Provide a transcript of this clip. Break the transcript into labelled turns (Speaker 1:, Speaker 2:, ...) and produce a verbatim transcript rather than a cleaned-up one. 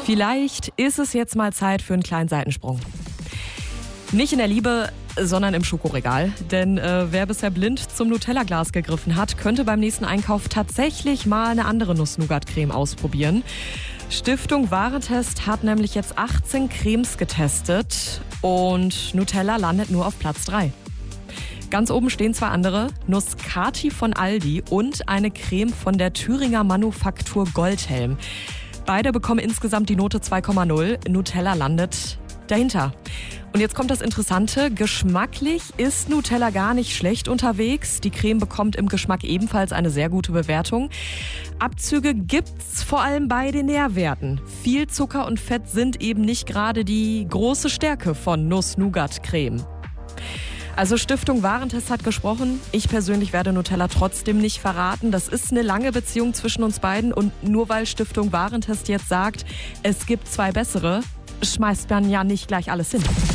Speaker 1: Vielleicht ist es jetzt mal Zeit für einen kleinen Seitensprung. Nicht in der Liebe, sondern im Schokoregal. Denn äh, wer bisher blind zum Nutella-Glas gegriffen hat, könnte beim nächsten Einkauf tatsächlich mal eine andere Nuss-Nougat-Creme ausprobieren. Stiftung Warentest hat nämlich jetzt achtzehn Cremes getestet und Nutella landet nur auf Platz drei. Ganz oben stehen zwei andere, Nuscati von Aldi und eine Creme von der Thüringer Manufaktur Goldhelm. Beide bekommen insgesamt die Note zwei Komma null. Nutella landet dahinter. Und jetzt kommt das Interessante. Geschmacklich ist Nutella gar nicht schlecht unterwegs. Die Creme bekommt im Geschmack ebenfalls eine sehr gute Bewertung. Abzüge gibt's vor allem bei den Nährwerten. Viel Zucker und Fett sind eben nicht gerade die große Stärke von Nuss-Nougat-Creme. Also Stiftung Warentest hat gesprochen. Ich persönlich werde Nutella trotzdem nicht verraten. Das ist eine lange Beziehung zwischen uns beiden. Und nur weil Stiftung Warentest jetzt sagt, es gibt zwei bessere, schmeißt man ja nicht gleich alles hin.